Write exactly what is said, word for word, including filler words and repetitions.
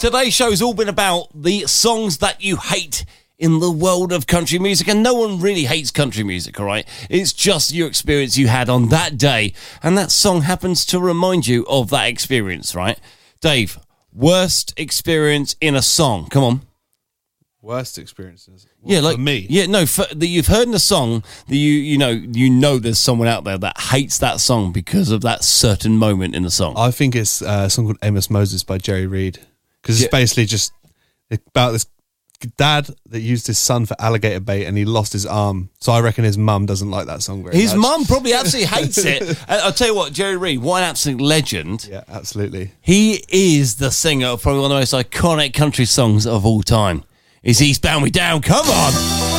today's show's all been about the songs that you hate in the world of country music, and no one really hates country music, all right? It's just your experience you had on that day, and that song happens to remind you of that experience, right? Dave, worst experience in a song. Come on. Worst experiences? Well, yeah, like for me. Yeah, no, for, that you've heard in a song that you you know you know there's someone out there that hates that song because of that certain moment in the song. I think it's uh, a song called Amos Moses by Jerry Reed, because it's Yeah. basically just about this dad that used his son for alligator bait and he lost his arm. So I reckon his mum doesn't like that song very His much. mum probably absolutely hates it. And I'll tell you what, Jerry Reed, what an absolute legend. Yeah, absolutely. He is the singer of probably one of the most iconic country songs of all time. Is Eastbound Me Down? Come on!